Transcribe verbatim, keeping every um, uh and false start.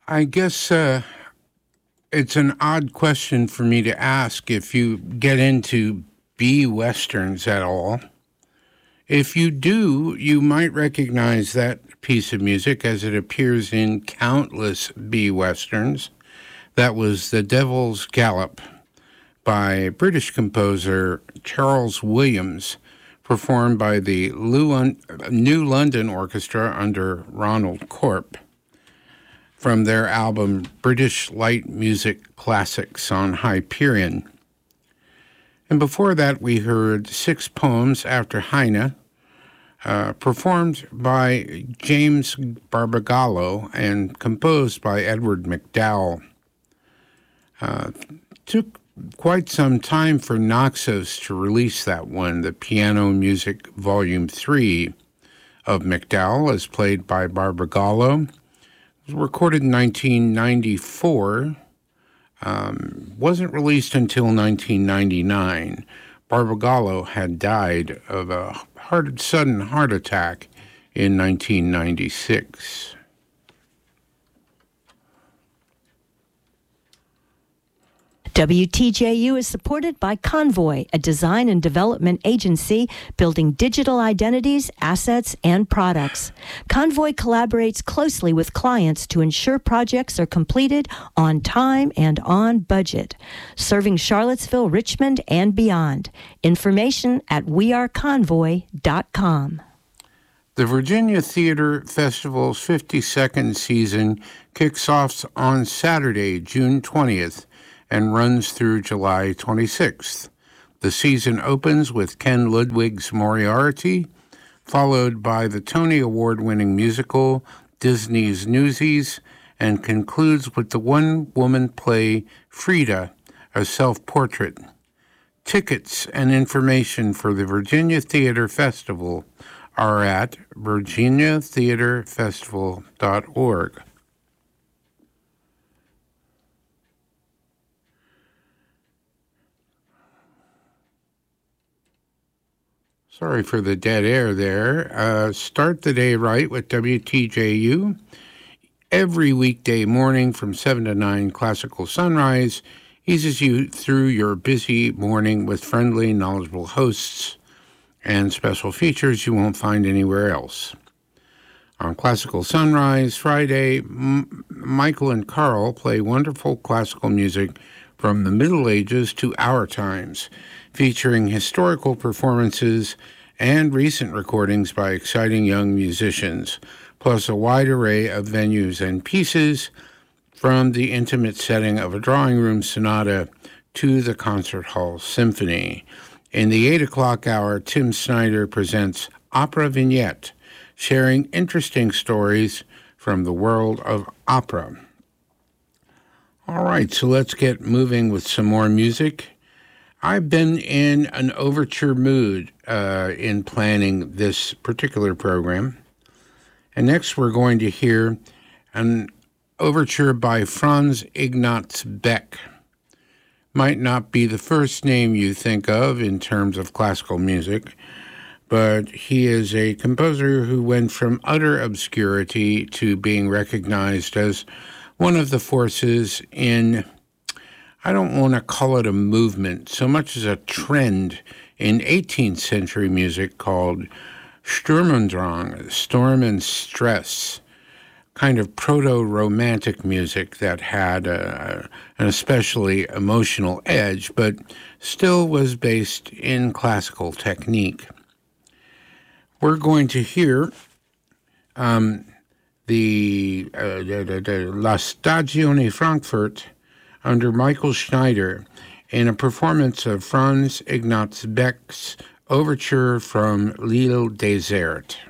I guess uh, it's an odd question for me to ask if you get into B westerns at all. If you do, you might recognize that piece of music as it appears in countless B westerns. That was The Devil's Gallop by British composer Charles Williams, performed by the New London Orchestra under Ronald Corp, from their album British Light Music Classics on Hyperion. And before that, we heard Six Poems After Heine, uh, performed by James Barbagallo and composed by Edward McDowell. Uh, took quite some time for Naxos to release that one. The Piano Music Volume three of McDowell, as played by Barbagallo. It was recorded in nineteen ninety-four. Um, wasn't released until nineteen ninety-nine. Barbagallo had died of a heart, sudden heart attack in nineteen ninety-six. W T J U is supported by Convoy, a design and development agency building digital identities, assets, and products. Convoy collaborates closely with clients to ensure projects are completed on time and on budget, serving Charlottesville, Richmond, and beyond. Information at we are convoy dot com. The Virginia Theater Festival's fifty-second season kicks off on Saturday, June twentieth, and runs through July twenty-sixth. The season opens with Ken Ludwig's Moriarty, followed by the Tony Award-winning musical Disney's Newsies, and concludes with the one-woman play Frida, a self-portrait. Tickets and information for the Virginia Theater Festival are at virginia theater festival dot org. Sorry for the dead air there. Uh, start the day right with W T J U. Every weekday morning from seven to nine, Classical Sunrise eases you through your busy morning with friendly, knowledgeable hosts and special features you won't find anywhere else. On Classical Sunrise Friday, M- Michael and Carl play wonderful classical music from the Middle Ages to our times, featuring historical performances and recent recordings by exciting young musicians, plus a wide array of venues and pieces, from the intimate setting of a drawing room sonata to the concert hall symphony. In the eight o'clock hour, Tim Snyder presents Opera Vignette, sharing interesting stories from the world of opera. All right, so let's get moving with some more music. I've been in an overture mood uh, in planning this particular program. And next we're going to hear an overture by Franz Ignaz Beck. Might not be the first name you think of in terms of classical music, but he is a composer who went from utter obscurity to being recognized as one of the forces in, I don't want to call it a movement, so much as a trend in eighteenth century music called Sturm und Drang, Storm and Stress, kind of proto-romantic music that had a, an especially emotional edge, but still was based in classical technique. We're going to hear um, the, uh, the, the, the La Stagione Frankfurt under Michael Schneider in a performance of Franz Ignaz Beck's overture from L'Île Déserte.